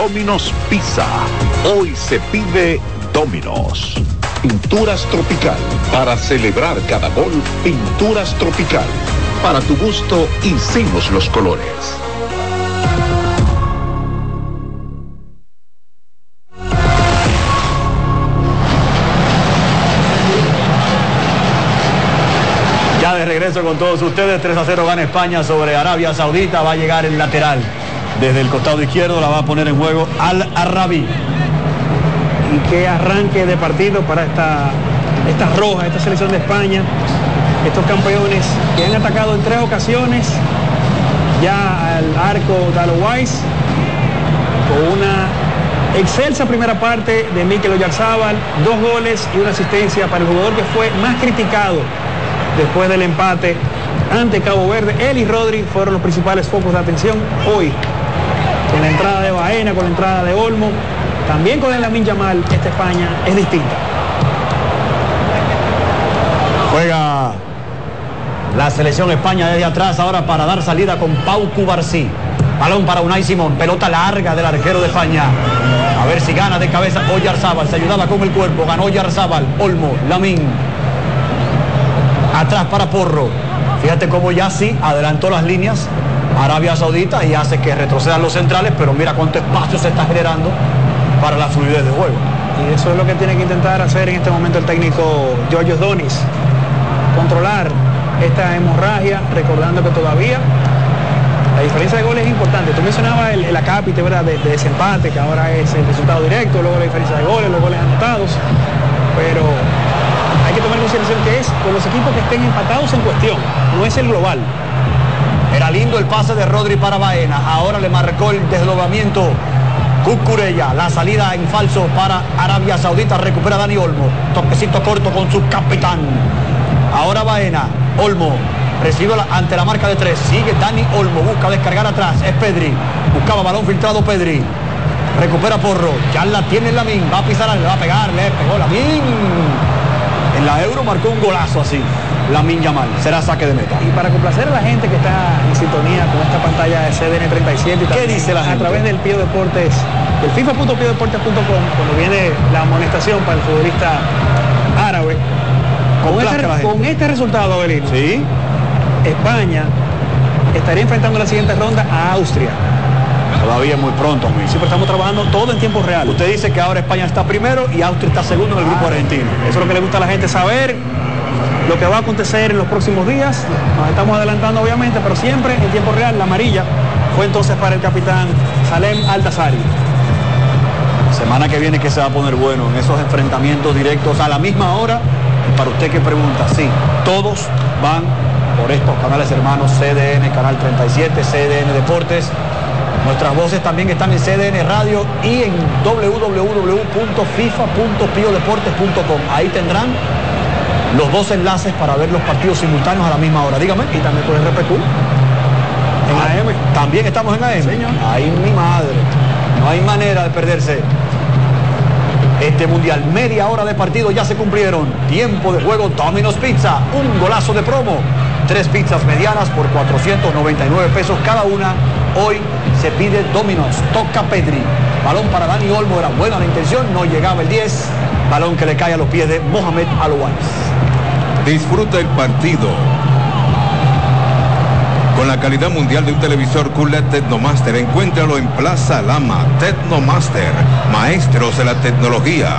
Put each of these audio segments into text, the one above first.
Domino's Pizza. Hoy se pide Domino's. Pinturas Tropical. Para celebrar cada gol, Pinturas Tropical. Para tu gusto, hicimos los colores. Ya de regreso con todos ustedes, 3-0 gana España sobre Arabia Saudita. Va a llegar el lateral desde el costado izquierdo, la va a poner en juego Al-Arabi. Y qué arranque de partido para esta roja, esta selección de España, estos campeones que han atacado en 3 ocasiones ya al arco de Alois, con una excelsa primera parte de Mikel Oyarzabal, 2 goles y una asistencia para el jugador que fue más criticado después del empate ante Cabo Verde. Él y Rodri fueron los principales focos de atención hoy, con la entrada de Baena, con la entrada de Olmo, también con el Lamine Yamal. Esta España es distinta. Juega la selección España desde atrás ahora para dar salida con Pau Cubarsí. Balón para Unai Simón, pelota larga del arquero de España. A ver si gana de cabeza Oyarzabal, se ayudaba con el cuerpo, ganó Oyarzabal, Olmo, Lamine. Atrás para Porro. Fíjate cómo ya sí adelantó las líneas Arabia Saudita y hace que retrocedan los centrales, pero mira cuánto espacio se está generando para la fluidez de juego. Y eso es lo que tiene que intentar hacer en este momento el técnico Giorgio Donis. Controlar esta hemorragia, recordando que todavía la diferencia de goles es importante. Tú mencionabas el acápite, ¿verdad?, de desempate, que ahora es el resultado directo, luego la diferencia de goles, los goles anotados, pero hay que tomar en consideración que es con los equipos que estén empatados en cuestión, no es el global. Era lindo el pase de Rodri para Baena, ahora le marcó el desdoblamiento Cucurella, la salida en falso para Arabia Saudita, recupera Dani Olmo, toquecito corto con su capitán. Ahora Baena, Olmo, recibe ante la marca de 3, sigue Dani Olmo, busca descargar atrás, es Pedri, buscaba balón filtrado Pedri, recupera Porro, ya la tiene Lamine, va a pisar, le va a pegar, le pegó Lamine. En la Euro marcó un golazo así, Lamine Yamal, será saque de meta. Y para complacer a la gente que está en sintonía con esta pantalla de CDN 37, y ¿qué dice la gente? A través del Pío Deportes, del FIFA.piodeportes.com, cuando viene la amonestación para el futbolista árabe, con este resultado, Abelino, ¿sí? España estaría enfrentando la siguiente ronda a Austria. Todavía es muy pronto, amigo. Sí, pero estamos trabajando todo en tiempo real. Usted dice que ahora España está primero y Austria está segundo en el grupo argentino. Eso es lo que le gusta a la gente saber, lo que va a acontecer en los próximos días. Nos estamos adelantando obviamente, pero siempre en tiempo real. La amarilla fue entonces para el capitán Salem Altazari. Semana que viene que se va a poner bueno en esos enfrentamientos directos a la misma hora. Para usted que pregunta, sí, todos van por estos canales hermanos, CDN, Canal 37, CDN Deportes. Nuestras voces también están en CDN Radio y en www.fifa.piodeportes.com. Ahí tendrán los 2 enlaces para ver los partidos simultáneos a la misma hora. Dígame. Y también por RPQ. En AM. También estamos en AM. Señor. Ahí mi madre. No hay manera de perderse este mundial. Media hora de partido ya se cumplieron. Tiempo de juego Domino's Pizza. Un golazo de promo. 3 pizzas medianas por 499 pesos cada una. Hoy se pide Domino's. Toca Pedri. Balón para Dani Olmo. Era buena la intención. No llegaba el 10. Balón que le cae a los pies de Mohamed Al-Owais. Disfruta el partido con la calidad mundial de un televisor QLED Tecnomaster. Encuéntralo en Plaza Lama. Tecnomaster, maestros de la tecnología.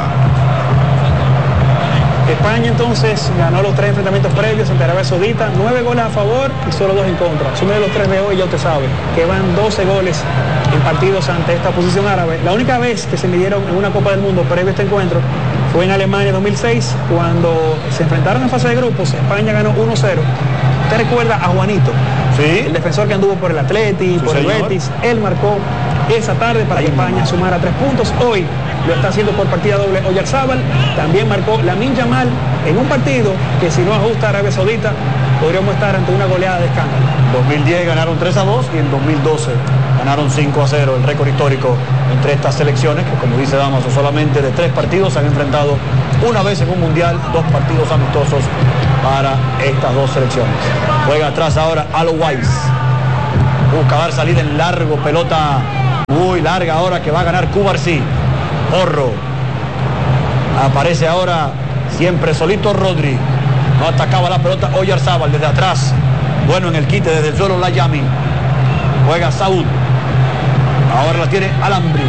España entonces ganó los 3 enfrentamientos previos ante Arabia Saudita, 9 goles a favor y solo 2 en contra. Sume los 3 de hoy, ya usted sabe que van 12 goles en partidos ante esta oposición árabe. La única vez que se midieron en una Copa del Mundo previo a este encuentro fue en Alemania 2006, cuando se enfrentaron en fase de grupos. España ganó 1-0. Usted recuerda a Juanito, ¿sí?, el defensor que anduvo por el Atleti, por el Betis. Él marcó esa tarde para que España sumara 3 puntos. Hoy lo está haciendo por partida doble Oyarzabal. También marcó Lamine Yamal en un partido que, si no ajusta a Arabia Saudita, podríamos estar ante una goleada de escándalo. En 2010 ganaron 3-2 y en 2012 ganaron 5-0, el récord histórico entre estas selecciones, que, como dice Damaso, solamente de 3 partidos se han enfrentado una vez en un mundial. 2 partidos amistosos para estas 2 selecciones. Juega atrás ahora Al-Owais. Busca dar salida en largo, pelota Muy larga ahora que va a ganar Cubarsí. Porro. Aparece ahora siempre solito Rodri. No atacaba la pelota Oyarzábal desde atrás. Bueno en el quite desde el suelo la Yami. Juega Saúd. Ahora la tiene Alambri.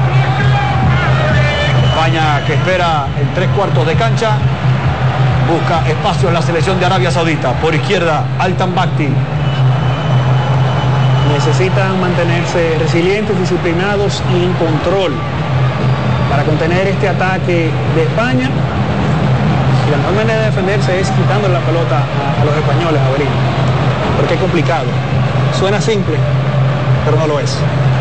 España que espera en 3/4 de cancha. Busca espacio en la selección de Arabia Saudita. Por izquierda, Altan Bakhti. Necesitan mantenerse resilientes, disciplinados y en control para contener este ataque de España. Y la mejor manera de defenderse es quitando la pelota a los españoles, Avelino. Porque es complicado. Suena simple, pero no lo es.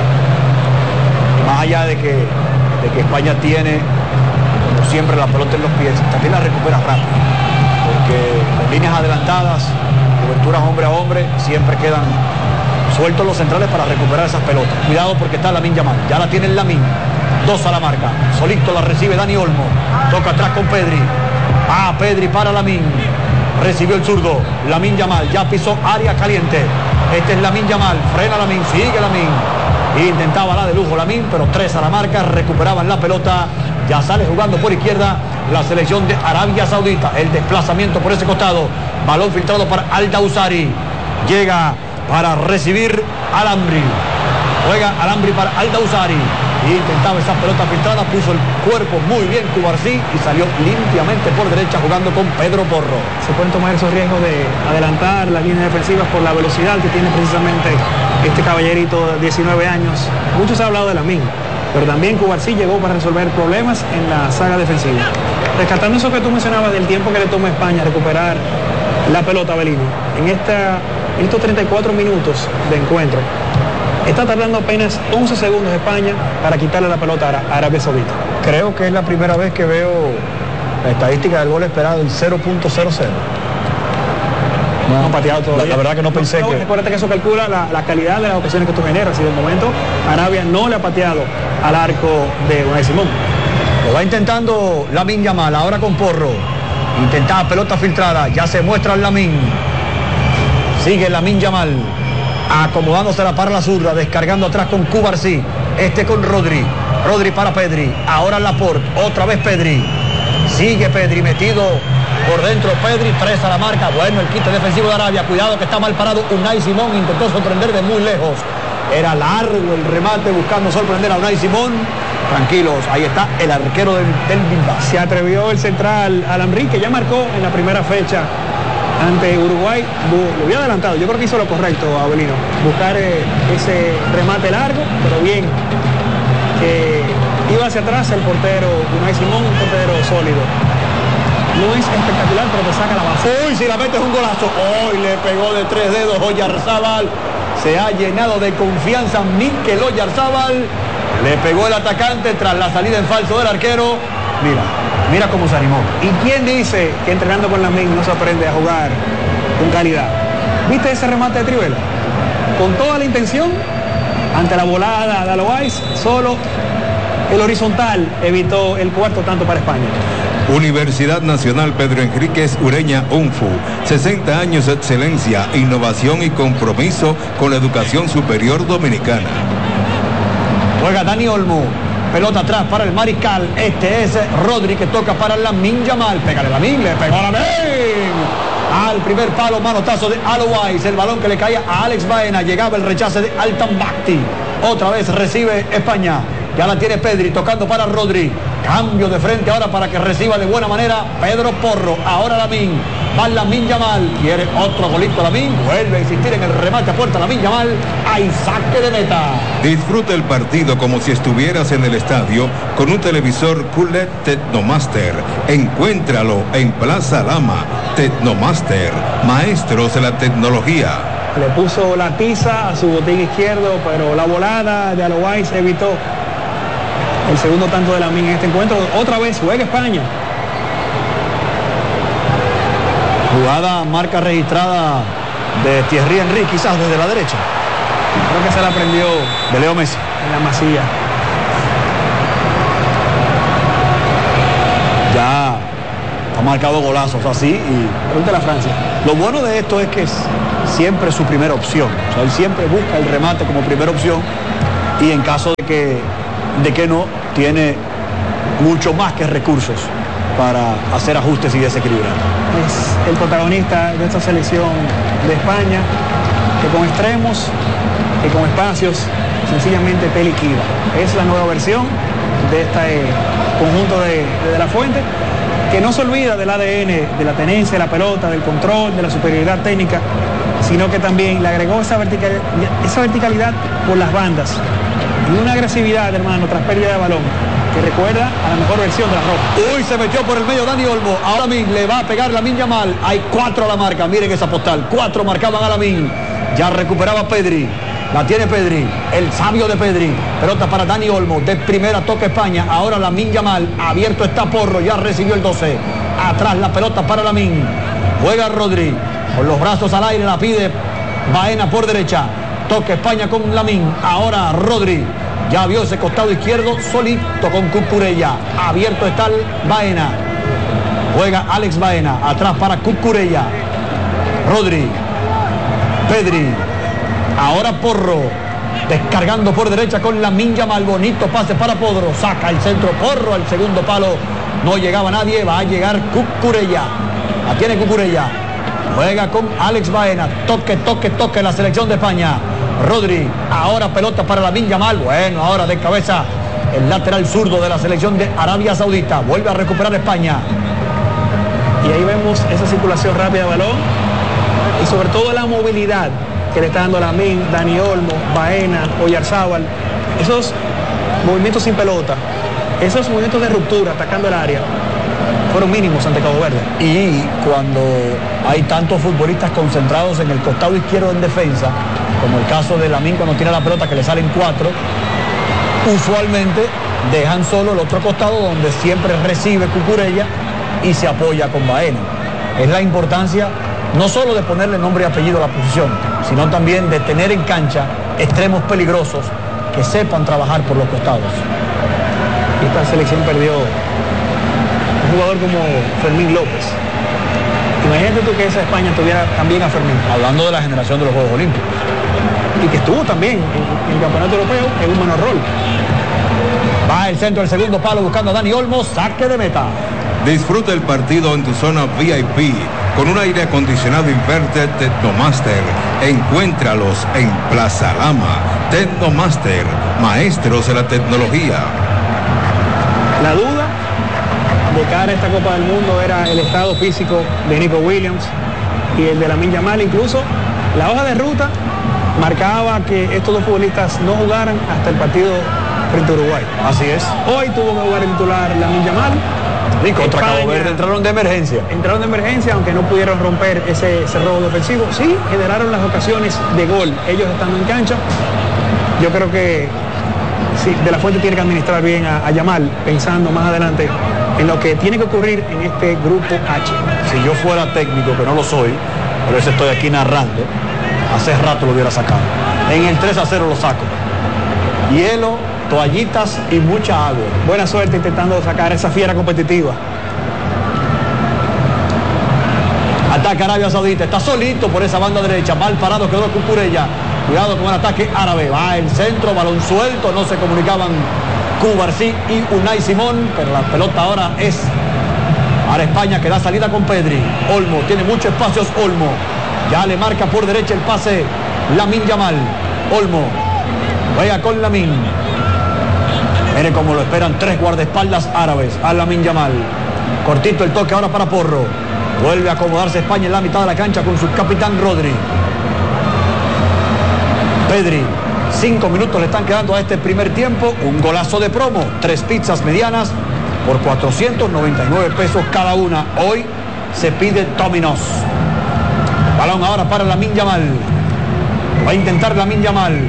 Más allá de que España tiene, como siempre, la pelota en los pies, también la recupera rápido. Porque en líneas adelantadas, coberturas hombre a hombre, siempre quedan sueltos los centrales para recuperar esas pelotas. Cuidado porque está Lamine Yamal. Ya la tiene el Lamine. 2 a la marca. Solito la recibe Dani Olmo. Toca atrás con Pedri. Pedri para Lamine. Recibió el zurdo. Lamine Yamal. Ya pisó área caliente. Este es Lamine Yamal. Frena Lamine. Sigue Lamine. Intentaba la de lujo Lamine, pero 3 a la marca. Recuperaban la pelota. Ya sale jugando por izquierda la selección de Arabia Saudita. El desplazamiento por ese costado. Balón filtrado para Al-Dawsari. Llega para recibir Alambri. Juega Alambri para Al-Dawsari. Intentaba esa pelota filtrada, puso el cuerpo muy bien Cubarsí y salió limpiamente por derecha jugando con Pedro Porro. Se pueden tomar esos riesgos de adelantar las líneas defensivas por la velocidad que tiene precisamente este caballerito de 19 años. Mucho se ha hablado de Lamine, pero también Cubarsí llegó para resolver problemas en la saga defensiva. Rescatando eso que tú mencionabas del tiempo que le toma a España recuperar la pelota, Avelino, en estos 34 minutos de encuentro, está tardando apenas 11 segundos España para quitarle la pelota a Arabia Saudita. Creo que es la primera vez que veo la estadística del gol esperado en 0.00. No han pateado todavía. La verdad que no pensé que... Recuerda que eso calcula la calidad de las ocasiones que tú generas y de momento Arabia no le ha pateado al arco de Unai Simón. Lo va intentando Lamine Yamal, ahora con Porro. Intentaba pelota filtrada, ya se muestra el Lamine. Sigue Lamine Yamal, acomodándosela para la zurda, descargando atrás con Cubarsí. Este con Rodri. Rodri para Pedri. Ahora Laporte, otra vez Pedri. Sigue Pedri, metido por dentro Pedri, 3 a la marca. Bueno, el quite defensivo de Arabia. Cuidado que está mal parado Unai Simón. Intentó sorprender de muy lejos. Era largo el remate buscando sorprender a Unai Simón. Tranquilos, ahí está el arquero del Bilbao. Se atrevió el central Alambri, que ya marcó en la primera fecha ante Uruguay. Lo había adelantado, yo creo que hizo lo correcto, Avelino. Buscar ese remate largo, pero bien. Iba hacia atrás el portero Unai Simón, un portero sólido. No es espectacular, pero te saca la base. Uy, si la mete es un golazo. Hoy le pegó de 3 dedos Oyarzábal. Se ha llenado de confianza Mikel Oyarzábal. Le pegó el atacante tras la salida en falso del arquero. Mira cómo se animó. ¿Y quién dice que entrenando con Lamine no se aprende a jugar con calidad? ¿Viste ese remate de Trivela? Con toda la intención, ante la volada de Alois, solo el horizontal evitó el cuarto tanto para España. Universidad Nacional Pedro Enríquez Ureña UNFU, 60 años de excelencia, innovación y compromiso con la educación superior dominicana. Juega Dani Olmo, pelota atrás para el Mariscal. Este es Rodri que toca para Lamine Yamal. Pégale Lamine, le pegó a Lamine. Al primer palo, manotazo de Alois. El balón que le caía a Alex Baena. Llegaba el rechace de Altan Bakhti. Otra vez recibe España. Ya la tiene Pedri tocando para Rodri. Cambio de frente ahora para que reciba de buena manera Pedro Porro. Ahora Lamine. Va Lamine Yamal. Quiere otro golito Lamine. Vuelve a insistir en el remate a puerta Lamine Yamal. Hay saque de meta. Disfruta el partido como si estuvieras en el estadio con un televisor QLED Technomaster. Encuéntralo en Plaza Lama. Technomaster. Maestros de la tecnología. Le puso la tiza a su botín izquierdo, pero la volada de Alois evitó el segundo tanto de Lamine en este encuentro. Otra vez juega España. Jugada, marca registrada de Thierry Henry, quizás desde la derecha. Creo que se la aprendió de Leo Messi en la masilla. Ya ha marcado golazos así y Pregunta a Francia. Lo bueno de esto es que es siempre su primera opción. O sea, él siempre busca el remate como primera opción Y en caso de que no, tiene mucho más que recursos para hacer ajustes y desequilibrar. Es el protagonista de esta selección de España, que con extremos y con espacios sencillamente te liquida. Es la nueva versión de este conjunto de la Fuente, que no se olvida del ADN, de la tenencia de la pelota, del control, de la superioridad técnica, sino que también le agregó esa verticalidad por las bandas y una agresividad, hermano, tras pérdida de balón, que recuerda a la mejor versión de la Roja. Uy, se metió por el medio Dani Olmo. Ahora le va a pegar Lamine Yamal. Hay 4 a la marca. Miren esa postal. 4 marcaban a Lamine. Ya recuperaba Pedri. La tiene Pedri. El sabio de Pedri. Pelota para Dani Olmo. De primera toca España. Ahora Lamine Yamal. Abierto está Porro. Ya recibió el 12. Atrás la pelota para Lamine. Juega Rodri. Con los brazos al aire la pide Baena por derecha. Toca España con Lamine. Ahora Rodri. Ya vio ese costado izquierdo solito con Cucurella. Abierto está el Baena. Juega Alex Baena. Atrás para Cucurella. Rodri. Pedri. Ahora Porro. Descargando por derecha con Lamine Yamal. Bonito pase para Porro. Saca el centro Porro al segundo palo. No llegaba nadie. Va a llegar Cucurella. La tiene Cucurella. Juega con Alex Baena. Toque la selección de España. Rodri, ahora pelota para Lamine Yamal. Bueno, ahora de cabeza el lateral zurdo de la selección de Arabia Saudita. Vuelve a recuperar España. Y ahí vemos esa circulación rápida de balón y sobre todo la movilidad que le está dando Lamine, Dani Olmo, Baena, Oyarzábal. Esos movimientos sin pelota, esos movimientos de ruptura atacando el área fueron mínimos ante Cabo Verde. Y cuando hay tantos futbolistas concentrados en el costado izquierdo en defensa, como el caso de Lamine cuando tiene la pelota que le salen 4, usualmente dejan solo el otro costado donde siempre recibe Cucurella y se apoya con Baena. Es la importancia no solo de ponerle nombre y apellido a la posición, sino también de tener en cancha extremos peligrosos que sepan trabajar por los costados. Esta selección perdió un jugador como Fermín López. Imagínate tú que esa España tuviera también a Fermín. Hablando de la generación de los Juegos Olímpicos. Y que estuvo también en el Campeonato Europeo en un menor rol. Va el centro del segundo palo buscando a Dani Olmo. Saque de meta. Disfruta el partido en tu zona VIP con un aire acondicionado inverter Tecnomaster. Encuéntralos en Plaza Lama. Tecnomaster, maestros de la tecnología. La duda de cara a esta Copa del Mundo era el estado físico de Nico Williams y el de Lamine Yamal. Incluso la hoja de ruta marcaba que estos dos futbolistas no jugaran hasta el partido frente a Uruguay. Así es. Hoy tuvo que jugar el titular Lamine Yamal. Y contra Cabo Verde entraron de emergencia. Entraron de emergencia, aunque no pudieron romper ese robo defensivo. Sí, generaron las ocasiones de gol, ellos estando en cancha. Yo creo que sí, De La Fuente tiene que administrar bien a Yamal, pensando más adelante en lo que tiene que ocurrir en este grupo H. Si yo fuera técnico, que no lo soy, por eso estoy aquí narrando, hace rato lo hubiera sacado. En el 3-0 lo saco. Hielo, toallitas y mucha agua. Buena suerte intentando sacar esa fiera competitiva. Ataca Arabia Saudita, está solito por esa banda derecha, mal parado quedó Cucurella. Cuidado con el ataque árabe, va el centro, balón suelto, no se comunicaban Cubarsí y Unai Simón, pero la pelota ahora es para España, que da salida con Pedri. Olmo, tiene muchos espacios Olmo, ya le marca por derecha el pase Lamine Yamal. Olmo, juega con Lamine. Miren cómo lo esperan 3 guardaespaldas árabes a Lamine Yamal. Cortito el toque ahora para Porro. Vuelve a acomodarse España en la mitad de la cancha con su capitán Rodri. Pedri, 5 minutos le están quedando a este primer tiempo. Un golazo de promo, 3 pizzas medianas por 499 pesos cada una. Hoy se pide Domino's. Balón ahora para Lamine Yamal. Va a intentar Lamine Yamal.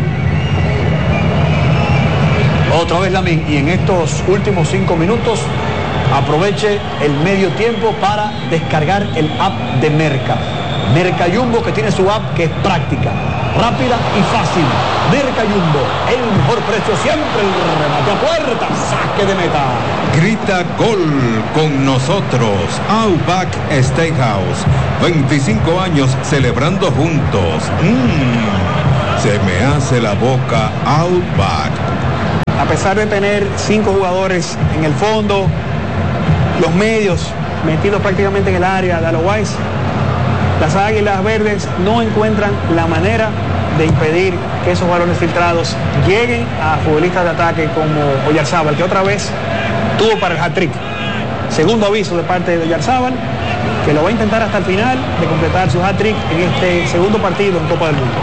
Otra vez Lamine, y en estos últimos 5 minutos aproveche el medio tiempo para descargar el app de Merca. Merca Jumbo, que tiene su app que es práctica, rápida y fácil. Merca Jumbo, el mejor precio siempre, el remate a puerta, saque de meta. Grita gol con nosotros. Outback Steakhouse. 25 años celebrando juntos. Se me hace la boca Outback. A pesar de tener 5 jugadores en el fondo, los medios metidos prácticamente en el área de Alois, las Águilas Verdes no encuentran la manera de impedir que esos balones filtrados lleguen a futbolistas de ataque como Oyarzábal, que otra vez tuvo para el hat-trick. Segundo aviso de parte de Oyarzábal, que lo va a intentar hasta el final de completar su hat-trick en este segundo partido en Copa del Mundo.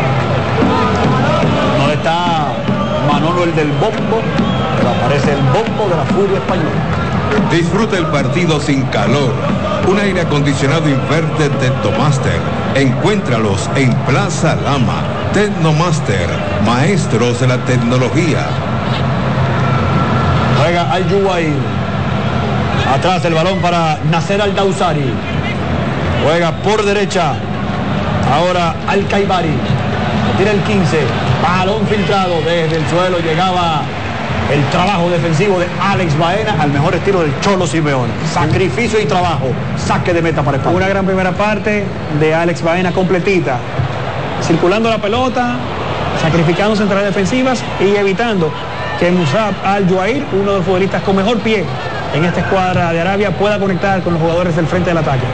No está Manolo el del bombo, pero aparece el bombo de la furia española. Disfruta el partido sin calor. Un aire acondicionado Inverte Tecnomaster. Encuéntralos en Plaza Lama. Tecnomaster, maestros de la tecnología. Juega Al Juwair. Atrás el balón para Nasser Al Dawsari. Juega por derecha. Ahora Al Kaibari. Tira el 15. Balón filtrado desde el suelo. Llegaba el trabajo defensivo de Alex Baena al mejor estilo del Cholo Simeone. Sacrificio y trabajo. Saque de meta para España. Una gran primera parte de Alex Baena completita. Circulando la pelota, sacrificando centrales defensivas y evitando que Musab Al Juwair, uno de los futbolistas con mejor pie en esta escuadra de Arabia, pueda conectar con los jugadores del frente del ataque.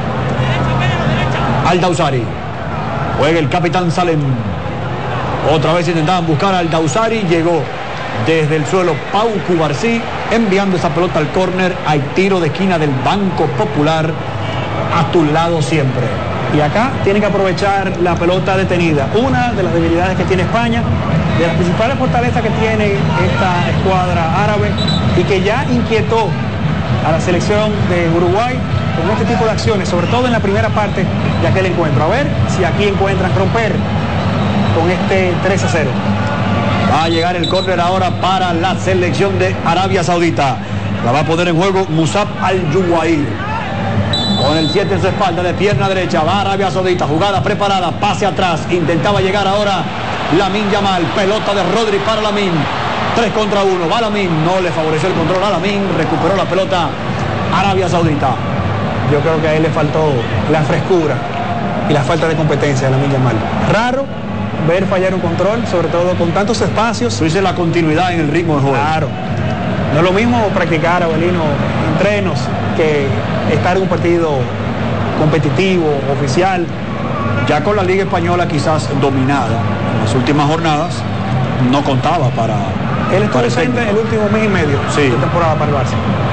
Al Dawsari. Juega el capitán Salem. Otra vez intentaban buscar al Dawsari. Llegó desde el suelo Pau Cubarsí, enviando esa pelota al córner. Hay tiro de esquina del Banco Popular. A tu lado siempre. Y acá tiene que aprovechar la pelota detenida. Una de las debilidades que tiene España, de las principales fortalezas que tiene esta escuadra árabe y que ya inquietó a la selección de Uruguay con este tipo de acciones, sobre todo en la primera parte de aquel encuentro. A ver si aquí encuentran romper con este 3-0. Va a llegar el córner ahora para la selección de Arabia Saudita. La va a poner en juego Musab Al Juwair. Con el 7 en su espalda, de pierna derecha, va Arabia Saudita, jugada preparada, pase atrás, intentaba llegar ahora Lamine Yamal, pelota de Rodri para Lamine, 3 contra 1, va Lamine, no le favoreció el control a Lamine, recuperó la pelota Arabia Saudita. Yo creo que a él le faltó la frescura y la falta de competencia de Lamine Yamal. Raro ver fallar un control, sobre todo con tantos espacios. Tú dices la continuidad en el ritmo de juego. Claro. No es lo mismo practicar, Abelino, entrenos que estar en un partido competitivo, oficial. Ya con la Liga Española quizás dominada en las últimas jornadas, no contaba para... Él estuvo presente en el último mes y medio de temporada para el Barça.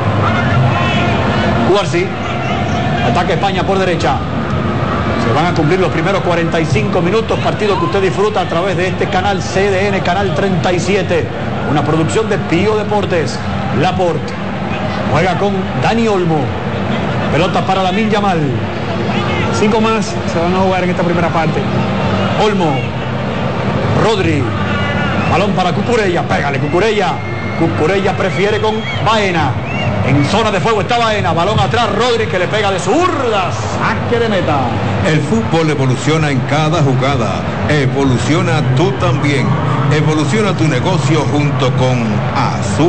Cubarsí, ataque España por derecha. Se van a cumplir los primeros 45 minutos, partido que usted disfruta a través de este canal CDN, canal 37, una producción de Pío Deportes. Laporte juega con Dani Olmo, pelota para Lamine Yamal. 5 más se van a jugar en esta primera parte. Olmo, Rodri, balón para Cucurella, pégale Cucurella. Cucurella prefiere con Baena. En zona de fuego está Baena, balón atrás, Rodri que le pega de zurda, saque de meta. El fútbol evoluciona en cada jugada. Evoluciona tú también. Evoluciona tu negocio junto con Azul.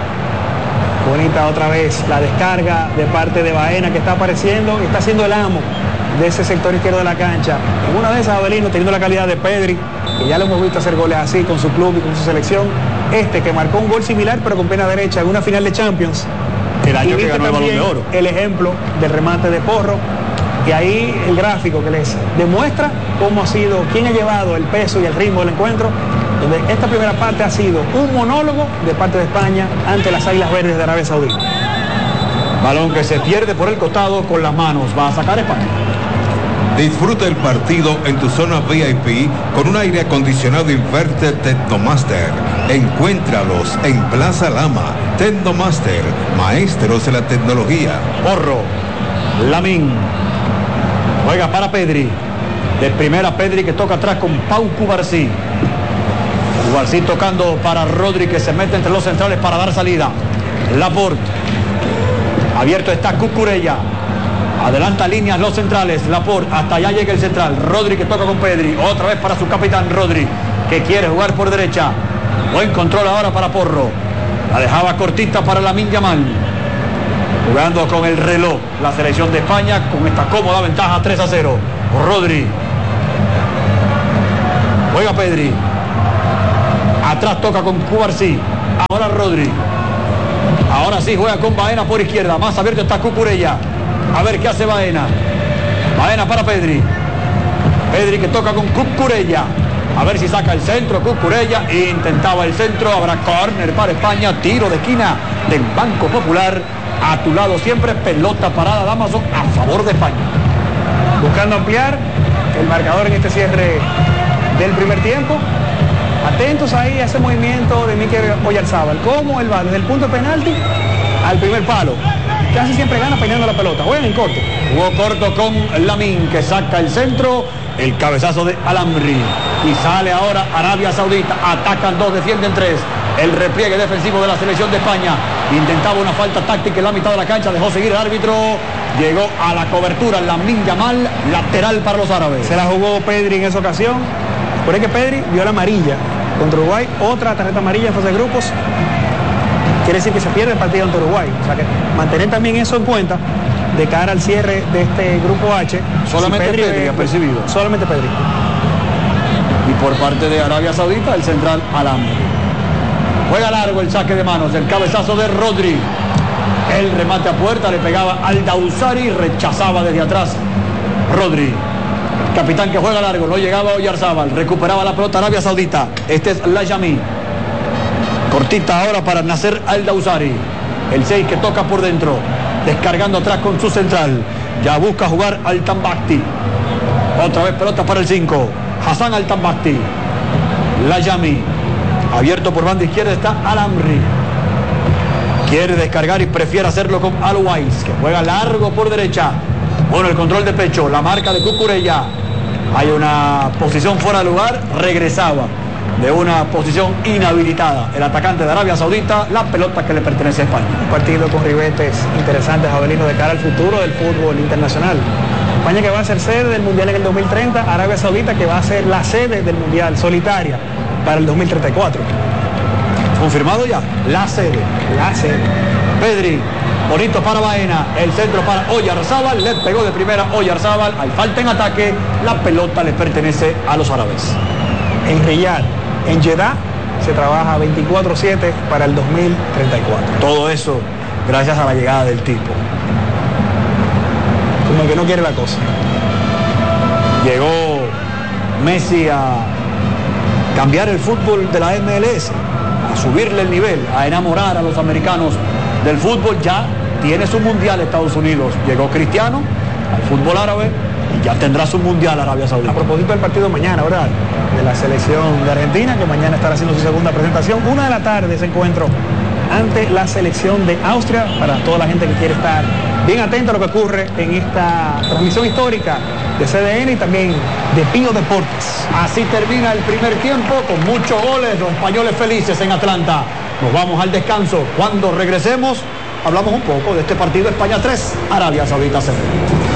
Bonita otra vez la descarga de parte de Baena, que está apareciendo y está siendo el amo de ese sector izquierdo de la cancha. En una de esas, Abelino, teniendo la calidad de Pedri, que ya lo hemos visto hacer goles así con su club y con su selección. Que marcó un gol similar pero con pierna derecha en una final de Champions. El año que ganó el Balón de Oro. El ejemplo del remate de Porro. Y ahí el gráfico que les demuestra cómo ha sido, quién ha llevado el peso y el ritmo del encuentro, donde esta primera parte ha sido un monólogo de parte de España ante las Águilas Verdes de Arabia Saudita. Balón que se pierde por el costado con las manos, va a sacar España. Disfruta el partido en tu zona VIP con un aire acondicionado Inverte Tecnomaster. Encuéntralos en Plaza Lama. Tecnomaster, maestros de la tecnología. Porro, Lamine, juega para Pedri. De primera Pedri que toca atrás con Pau Cubarsí. Cubarsí tocando para Rodri que se mete entre los centrales para dar salida. Laporte. Abierto está Cucurella. Adelanta líneas los centrales. Laporte, hasta allá llega el central. Rodri que toca con Pedri. Otra vez para su capitán Rodri, que quiere jugar por derecha. Buen control ahora para Porro. La dejaba cortita para Lamine Yamal. Jugando con el reloj la selección de España con esta cómoda ventaja 3-0. Rodri. Juega Pedri. Atrás toca con Cubarsí. Ahora Rodri. Ahora sí juega con Baena por izquierda. Más abierto está Cucurella. A ver qué hace Baena. Baena para Pedri. Pedri que toca con Cucurella. A ver si saca el centro. Cucurella intentaba el centro. Habrá córner para España. Tiro de esquina del Banco Popular. A tu lado siempre. Pelota parada de Amazon a favor de España. Buscando ampliar el marcador en este cierre del primer tiempo. Atentos ahí a ese movimiento de Mikel Oyarzábal. Cómo él va desde el punto de penalti al primer palo. Casi siempre gana peinando la pelota. Juegan en corto. Jugó corto con Lamine que saca el centro. El cabezazo de Al-Amri. Y sale ahora Arabia Saudita. Atacan 2, defienden 3. El repliegue defensivo de la selección de España. Intentaba una falta táctica en la mitad de la cancha. Dejó seguir el árbitro. Llegó a la cobertura Lamine Yamal. Lateral para los árabes. Se la jugó Pedri en esa ocasión. Por ahí que Pedri vio la amarilla contra Uruguay. Otra tarjeta amarilla en fase de grupos. Quiere decir que se pierde el partido ante Uruguay. O sea que mantener también eso en cuenta de cara al cierre de este grupo H. Solamente si Pedri ha percibido. Solamente Pedri. Y por parte de Arabia Saudita, el central Al-Amri. Juega largo el saque de manos, el cabezazo de Rodri. El remate a puerta le pegaba al Dausari, rechazaba desde atrás Rodri. Capitán que juega largo, no llegaba Oyarzábal, recuperaba la pelota Arabia Saudita. Este es Layami. Cortita ahora para Nasser Al-Dausari. El 6 que toca por dentro, descargando atrás con su central. Ya busca jugar Al-Tambakti. Otra vez pelota para el 5. Hassan Al-Tambakti. Layami. Abierto por banda izquierda está Al-Amri. Quiere descargar y prefiere hacerlo con Al-Wais, que juega largo por derecha. Bueno, el control de pecho, la marca de Cucurella. Hay una posición fuera de lugar, regresaba de una posición inhabilitada. El atacante de Arabia Saudita, la pelota que le pertenece a España. Un partido con ribetes interesantes, Avelino, de cara al futuro del fútbol internacional. España que va a ser sede del Mundial en el 2030, Arabia Saudita que va a ser la sede del Mundial solitaria para el 2034. ¿Confirmado ya? La sede. La sede. Pedri, bonito para Baena, el centro para Oyarzábal, le pegó de primera Oyarzábal, hay falta en ataque, la pelota le pertenece a los árabes. En Riyadh, en Jeddah, se trabaja 24/7 para el 2034. Todo eso gracias a la llegada del tipo. Como que no quiere la cosa. Llegó Messi a cambiar el fútbol de la MLS, a subirle el nivel, a enamorar a los americanos del fútbol. Ya tiene su mundial Estados Unidos. Llegó Cristiano al fútbol árabe y ya tendrá su mundial Arabia Saudita. A propósito del partido mañana, ¿verdad? De la selección de Argentina, que mañana estará haciendo su segunda presentación. 1 de la tarde ese encuentro ante la selección de Austria, para toda la gente que quiere estar bien atento a lo que ocurre en esta transmisión histórica de CDN y también de Pío Deportes. Así termina el primer tiempo con muchos goles, los españoles felices en Atlanta. Nos vamos al descanso. Cuando regresemos hablamos un poco de este partido España 3, Arabia Saudita 0.